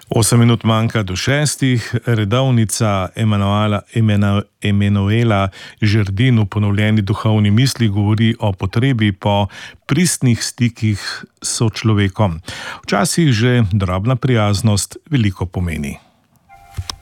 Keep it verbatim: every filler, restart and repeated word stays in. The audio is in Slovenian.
Osem minut manjka do šestih. Redovnica Emanuela, Emena, Emanuela Žerdin v ponovljeni duhovni misli govori o potrebi po pristnih stikih s sočlovekom. Včasih že drobna prijaznost veliko pomeni.